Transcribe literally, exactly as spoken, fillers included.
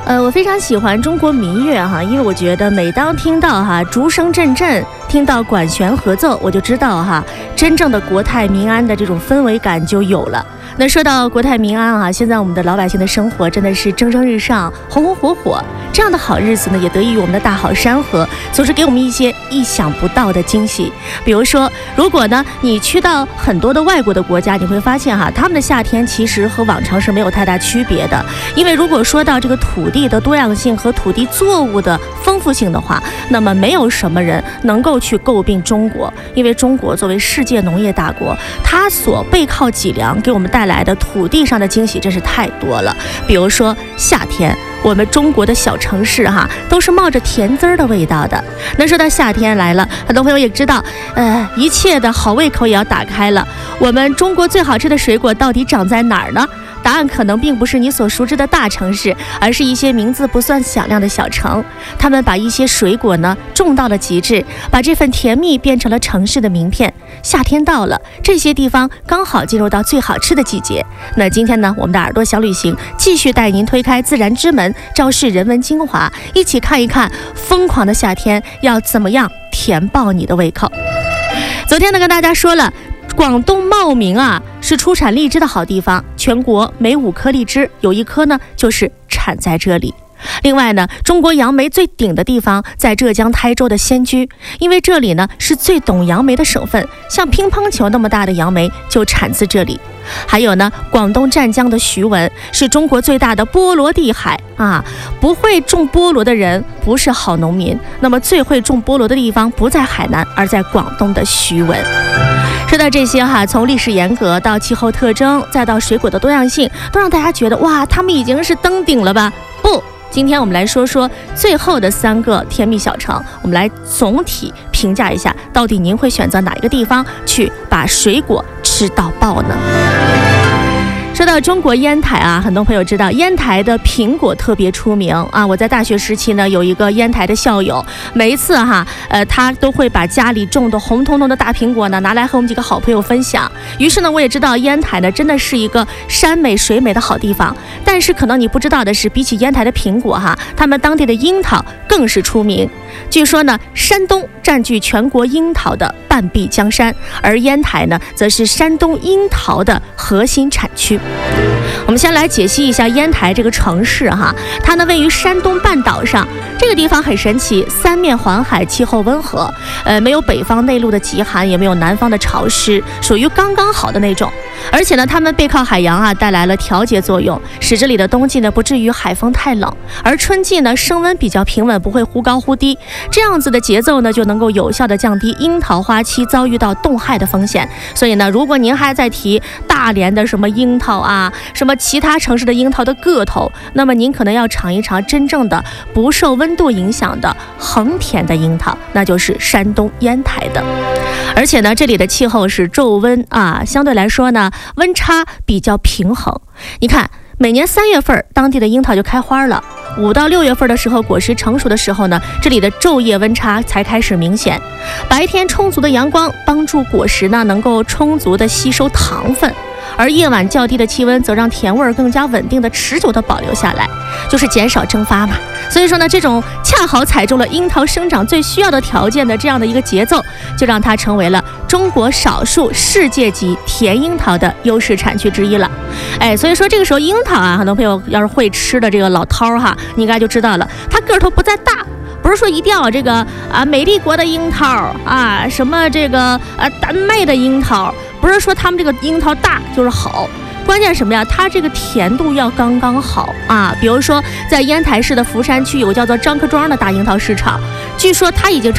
呃，我非常喜欢中国民乐哈，因为我觉得每当听到哈竹声阵阵，听到管弦合奏，我就知道哈真正的国泰民安的这种氛围感就有了。那说到国泰民安啊，现在我们的老百姓的生活真的是蒸蒸日上，红红火火，这样的好日子呢，也得益于我们的大好山河，总是给我们一些意想不到的惊喜。比如说，如果呢你去到很多的外国的国家，你会发现哈，他们的夏天其实和往常是没有太大区别的。因为如果说到这个土地的多样性和土地作物的丰富性的话，那么没有什么人能够去诟病中国，因为中国作为世界农业大国，它所背靠脊梁给我们带来的土地上的惊喜真是太多了。比如说夏天，我们中国的小城市哈都是冒着甜滋儿的味道的。那说到夏天来了，很多朋友也知道，呃，一切的好胃口也要打开了。我们中国最好吃的水果到底长在哪儿呢？答案可能并不是你所熟知的大城市，而是一些名字不算响亮的小城。他们把一些水果呢种到了极致，把这份甜蜜变成了城市的名片。夏天到了，这些地方刚好进入到最好吃的季节。那今天呢，我们的耳朵小旅行继续带您推开自然之门，昭示人文精华，一起看一看疯狂的夏天要怎么样填爆你的胃口。昨天呢，跟大家说了，广东茂名啊是出产荔枝的好地方，全国每五颗荔枝有一颗呢就是产在这里。另外呢，中国杨梅最顶的地方在浙江台州的仙居，因为这里呢是最懂杨梅的省份，像乒乓球那么大的杨梅就产自这里。还有呢，广东湛江的徐闻是中国最大的菠萝地海啊，不会种菠萝的人不是好农民。那么最会种菠萝的地方不在海南，而在广东的徐闻。说到这些哈，从历史沿革到气候特征，再到水果的多样性，都让大家觉得哇，他们已经是登顶了吧？不，今天我们来说说最后的三个甜蜜小城，我们来总体评价一下，到底您会选择哪一个地方去把水果吃到爆呢？说到中国烟台啊，很多朋友知道烟台的苹果特别出名啊。我在大学时期呢，有一个烟台的校友，每一次哈，呃，他都会把家里种的红彤彤的大苹果呢，拿来和我们几个好朋友分享。于是呢，我也知道烟台呢，真的是一个山美水美的好地方。但是可能你不知道的是，比起烟台的苹果哈，他们当地的樱桃更是出名。据说呢，山东占据全国樱桃的半壁江山，而烟台呢，则是山东樱桃的核心产区。我们先来解析一下烟台这个城市哈，它呢位于山东半岛上，这个地方很神奇，三面环海，气候温和，呃，没有北方内陆的极寒，也没有南方的潮湿，属于刚刚好的那种。而且呢，它们背靠海洋啊，带来了调节作用，使这里的冬季呢不至于海风太冷，而春季呢升温比较平稳，不会忽高忽低，这样子的节奏呢就能够有效的降低樱桃花期遭遇到冻害的风险。所以呢，如果您还在提大连的什么樱桃啊，什么其他城市的樱桃的个头，那么您可能要尝一尝真正的不受温度影响的恒甜的樱桃，那就是山东烟台的。而且呢，这里的气候是昼温啊，相对来说呢，温差比较平衡。你看，每年三月份，当地的樱桃就开花了。五到六月份的时候，果实成熟的时候呢，这里的昼夜温差才开始明显。白天充足的阳光帮助果实呢能够充足的吸收糖分，而夜晚较低的气温则让甜味更加稳定的持久的保留下来，就是减少蒸发嘛。所以说呢，这种恰好踩中了樱桃生长最需要的条件的这样的一个节奏，就让它成为了中国少数世界级甜樱桃的优势产区之一了。哎，所以说这个时候樱桃啊，很多朋友要是会吃的这个老饕哈，你应该就知道了，它个头不在大，不是说一定要这个啊美丽国的樱桃啊，什么这个啊丹麦的樱桃，不是说他们这个樱桃大就是好。关键什么呀？它这个甜度要刚刚好啊！比如说，在烟台市的福山区有个叫做张科庄的大樱桃市场，据说它已经